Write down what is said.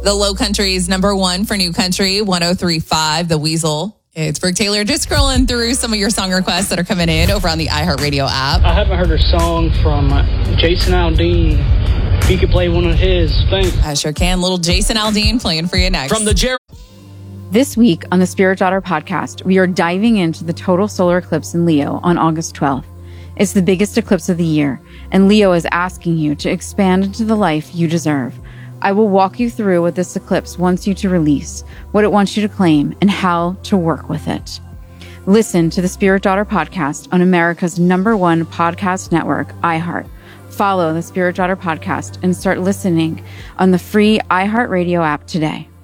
The Low Country's number one for New Country, 103.5, The Weasel. It's Brooke Taylor. Just scrolling through some of your song requests that are coming in over on the iHeartRadio app. I haven't heard a song from Jason Aldean. If you could play one of his, thanks. I sure can. Little Jason Aldean playing for you next. From the This week on the Spirit Daughter podcast, we are diving into the total solar eclipse in Leo on August 12th. It's the biggest eclipse of the year, and Leo is asking you to expand into the life you deserve. I will walk you through what this eclipse wants you to release, what it wants you to claim, and how to work with it. Listen to the Spirit Daughter podcast on America's #1 podcast network, iHeart. Follow the Spirit Daughter podcast and start listening on the free iHeartRadio app today.